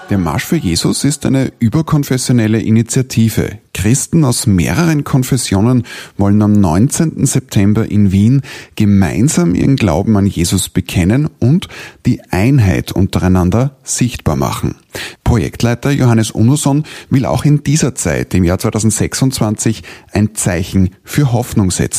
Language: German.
Der Marsch für Jesus ist eine überkonfessionelle Initiative. Christen aus mehreren Konfessionen wollen am 19. September in Wien gemeinsam ihren Glauben an Jesus bekennen und die Einheit untereinander sichtbar machen. Projektleiter Johannes Unnuson will auch in dieser Zeit, im Jahr 2026, ein Zeichen für Hoffnung setzen.